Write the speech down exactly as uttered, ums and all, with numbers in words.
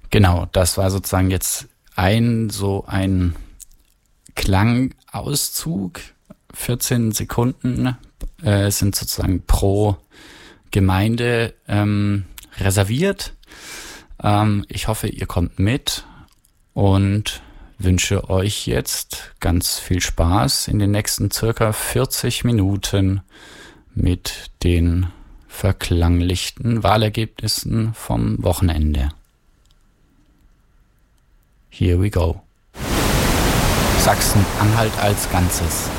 Genau, das war sozusagen jetzt ein so ein Klangauszug. vierzehn Sekunden äh, sind sozusagen pro Gemeinde ähm, reserviert. Ähm, ich hoffe, ihr kommt mit und wünsche euch jetzt ganz viel Spaß in den nächsten circa vierzig Minuten mit den verklanglichten Wahlergebnissen vom Wochenende. Here we go. Sachsen-Anhalt als Ganzes.